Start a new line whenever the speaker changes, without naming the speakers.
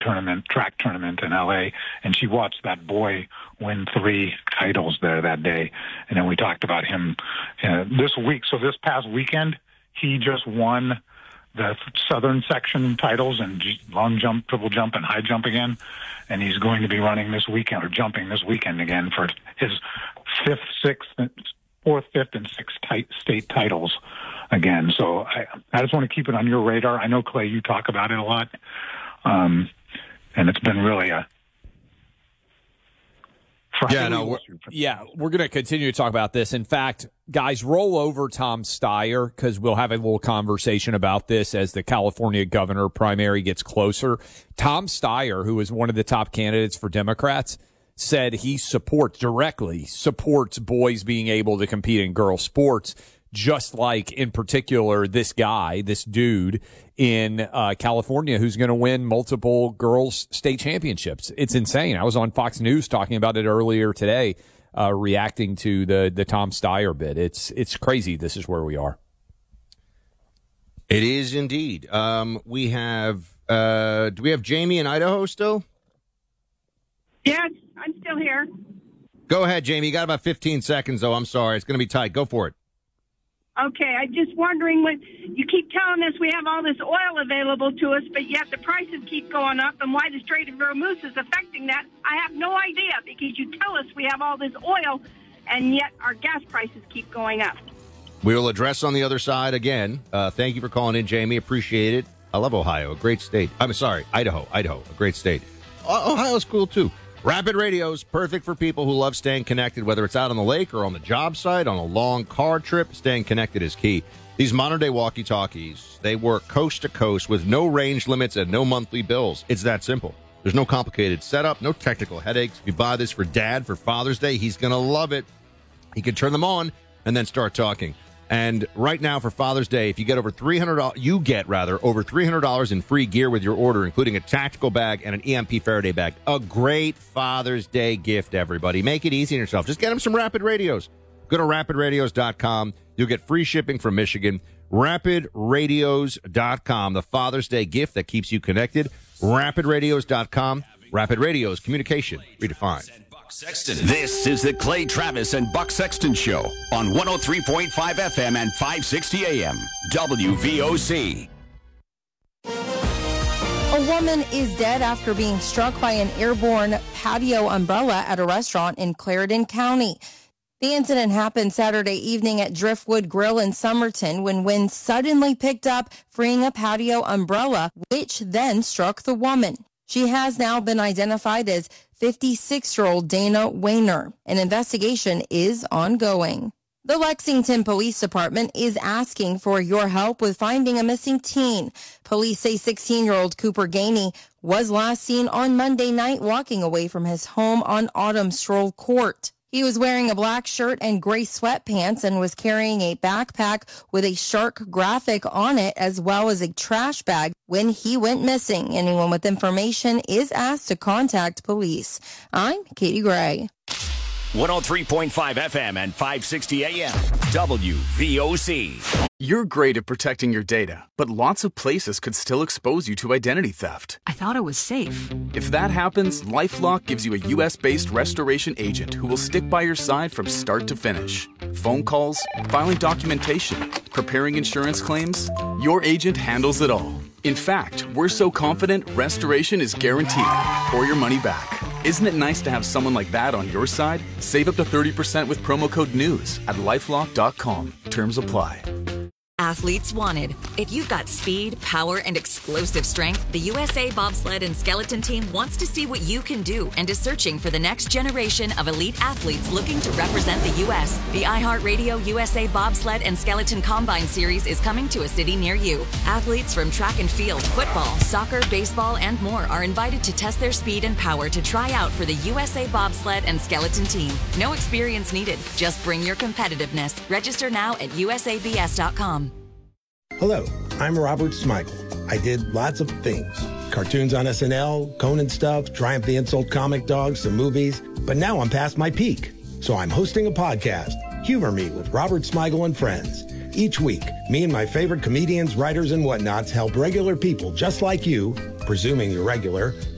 track tournament in LA, and she watched that boy win 3 titles there that day. And then we talked about him this week. So this past weekend, he just won the Southern section titles in long jump, triple jump, and high jump again. And he's going to be running this weekend, or jumping this weekend again, for his 4th, 5th, and 6th state titles again. So I just want to keep it on your radar. I know, Clay, you talk about it a lot. And it's been really a
we're going to continue to talk about this. In fact, guys, roll over Tom Steyer, because we'll have a little conversation about this as the California governor primary gets closer. Tom Steyer, who is one of the top candidates for Democrats, said he directly supports boys being able to compete in girls' sports, just like, in particular, this dude in California who's going to win multiple girls' state championships. It's insane. I was on Fox News talking about it earlier today, reacting to the Tom Steyer bit. It's crazy. This is where we are.
It is indeed. We have do we have Jamie in Idaho still?
Yes, I'm still here.
Go ahead, Jamie. You got about 15 seconds, though. I'm sorry. It's going to be tight. Go for it.
Okay, I'm just wondering, when you keep telling us we have all this oil available to us, but yet the prices keep going up, and why the Strait of Hormuz is affecting that, I have no idea, because you tell us we have all this oil, and yet our gas prices keep going up.
We will address on the other side again. Thank you for calling in, Jamie. Appreciate it. I love Ohio, a great state. I'm sorry, Idaho, a great state. Ohio's cool, too. Rapid Radio's perfect for people who love staying connected, whether it's out on the lake or on the job site, on a long car trip. Staying connected is key. These modern-day walkie-talkies, they work coast to coast with no range limits and no monthly bills. It's that simple. There's no complicated setup, no technical headaches. If you buy this for Dad for Father's Day, he's going to love it. He can turn them on and then start talking. And right now for Father's Day, if you get over $300 in free gear with your order, including a tactical bag and an EMP Faraday bag. A great Father's Day gift, everybody. Make it easy on yourself. Just get them some Rapid Radios. Go to rapidradios.com. You'll get free shipping from Michigan. Rapidradios.com, the Father's Day gift that keeps you connected. Rapidradios.com. Rapid Radios, communication redefined.
This is the Clay Travis and Buck Sexton Show on 103.5 FM and 560 AM WVOC.
A woman is dead after being struck by an airborne patio umbrella at a restaurant in Clarendon County. The incident happened Saturday evening at Driftwood Grill in Somerton when wind suddenly picked up, freeing a patio umbrella, which then struck the woman. She has now been identified as 56-year-old Dana Wayner. An investigation is ongoing. The Lexington Police Department is asking for your help with finding a missing teen. Police say 16-year-old Cooper Gainey was last seen on Monday night walking away from his home on Autumn Stroll Court. He was wearing a black shirt and gray sweatpants and was carrying a backpack with a shark graphic on it, as well as a trash bag when he went missing. Anyone with information is asked to contact police. I'm Katie Gray.
103.5 FM and 560 AM WVOC.
You're great at protecting your data, but lots of places could still expose you to identity theft.
I thought it was safe.
If that happens, LifeLock gives you a U.S.-based restoration agent who will stick by your side from start to finish. Phone calls, filing documentation, preparing insurance claims, your agent handles it all. In fact, we're so confident restoration is guaranteed or your money back. Isn't it nice to have someone like that on your side? Save up to 30% with promo code NEWS at LifeLock.com. Terms apply.
Athletes wanted. If you've got speed, power, and explosive strength, the USA Bobsled and Skeleton Team wants to see what you can do and is searching for the next generation of elite athletes looking to represent the U.S. The iHeartRadio USA Bobsled and Skeleton Combine Series is coming to a city near you. Athletes from track and field, football, soccer, baseball, and more are invited to test their speed and power to try out for the USA Bobsled and Skeleton Team. No experience needed. Just bring your competitiveness. Register now at usabs.com.
Hello, I'm Robert Smigel. I did lots of things. Cartoons on SNL, Conan stuff, Triumph the Insult Comic Dogs, some movies. But now I'm past my peak. So I'm hosting a podcast, Humor Me with Robert Smigel and Friends. Each week, me and my favorite comedians, writers, and whatnots help regular people just like you, presuming you're regular,